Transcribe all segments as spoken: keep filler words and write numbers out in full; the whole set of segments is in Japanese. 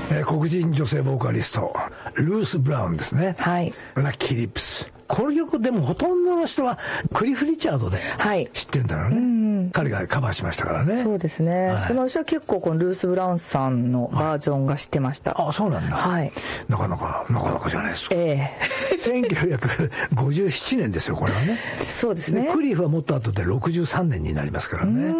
えー、黒人女性ボーカリストルース・ブラウンですね。 はい。 ラッキーリップス。この曲でもほとんどの人はクリフ・リチャードで知ってるんだろうね、はい、うん、彼がカバーしましたからね。 そうですね、はい、私は結構このルース・ブラウンさんのバージョンが知ってました、 はい、あ、そうなんだ、はい、なかなかなかなかじゃないですか。ええせんきゅうひゃくごじゅうななねんですよこれはね。 そうですね。 でクリフはもっと後でろくじゅうさんねんになりますからね。うん、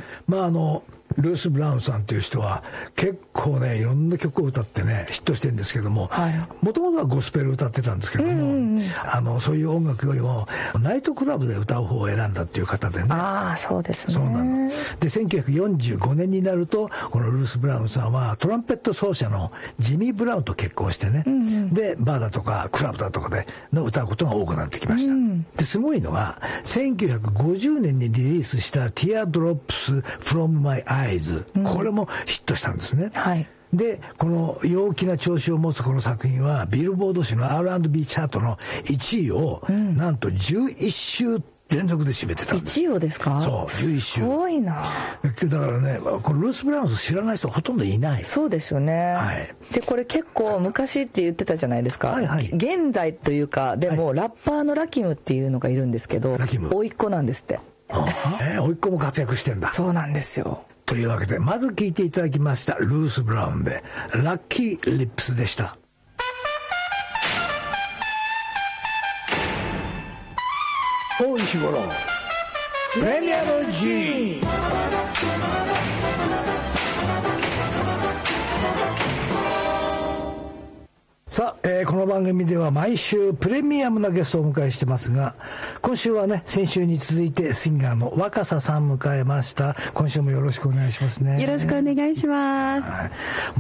まああのルース・ブラウンさんという人は結構ねいろんな曲を歌ってねヒットしてるんですけども、もともとはゴスペル歌ってたんですけども、うんうん、あのそういう音楽よりもナイトクラブで歌う方を選んだっていう方でね。 ああ、そうですね。 そうなのでせんきゅうひゃくよんじゅうごねんになるとこのルース・ブラウンさんはトランペット奏者のジミー・ブラウンと結婚してね、うんうん、でバーだとかクラブだとかでの歌うことが多くなってきました、うん、ですごいのがせんきゅうひゃくごじゅうねんにリリースした Teardrops from My Eyes、うん、これもヒットしたんですね、はい。でこの陽気な調子を持つこの作品はビルボード誌の アールアンドビー チャートのいちいを、うん、なんとじゅういっしゅう連続で占めてたんです。 いちいをですか？ そう、じゅういっしゅう。 すごいな。 だからね、このルース・ブラウン知らない人ほとんどいない。 そうですよね。はい。で、これ結構昔って言ってたじゃないですか。はいはい。現代というか、でも、はい、ラッパーのラキムっていうのがいるんですけど、ラキム。甥っ子なんですって。 ああ、えー、甥っ子も活躍してんだ。 そうなんですよ。 というわけで、まず聴いていただきました、ルース・ブラウンで、ラッキー・リップスでした。大石五郎プレミアム G。 さあ、えー、この番組では毎週プレミアムなゲストをお迎えしてますが、今週はね先週に続いてシンガーの若狭さん迎えました。今週もよろしくお願いしますね。 よろしくお願いします、 はい、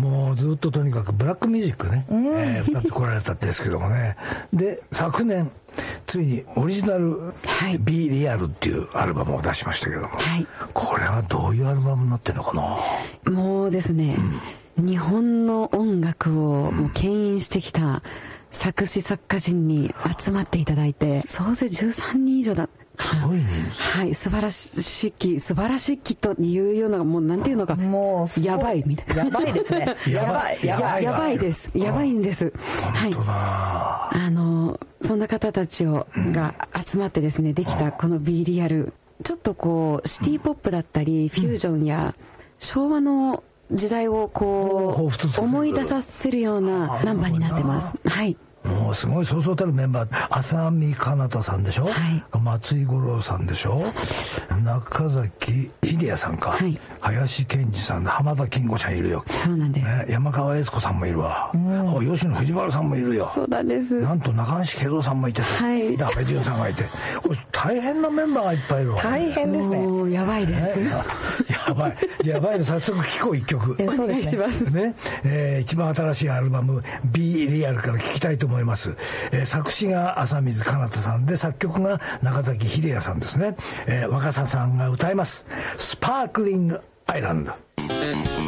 もうずっととにかくブラックミュージックね、うんえー、歌ってこられたんですけどもねで昨年ついにオリジナル Be Real っていうアルバムを出しましたけども、はい、これはどういうアルバムになってるのかな。 もうですね、うん、日本の音楽をもう牽引してきた作詞作家陣に集まっていただいて、総勢じゅうさんにん以上だ。 すごいね。 はい、素晴らしき素晴らしきというような、もうなんていうのか、もうやばいみたいな。 やばいですね。 やばいやばいやばいです。やばいんです。はい。あのそんな方たちを、うん、が集まってですねできたこの Be Real、ちょっとこうシティポップだったり、うん、フュージョンや昭和の時代をこう思い出させるようなナンバーになってます。はい。 もうすごいそうそうたるメンバー、浅見かなたさんでしょ、はい、松井五郎さんでしょ、中崎秀也さんか、はい、林健二さんで、浜田金吾ちゃんいるよ。 そうなんです、 ね、山川悦子さんもいるわ、うん、吉野藤原さんもいるよ。 そうなんです。 なんと中西慶三さんもいてさ、はい、板部潤さんがいて、これ大変なメンバーがいっぱいいるわ。 大変ですね。 もうやばいです、ね、 やばいやばいの早速聴こう一曲。 お願いしますね、えー、一番新しいアルバム Be Real から聴きたいと思います。えー、作詞が浅水かなたさんで、作曲が中崎秀也さんですね。えー、若狭さんが歌います。スパークリングアイランド。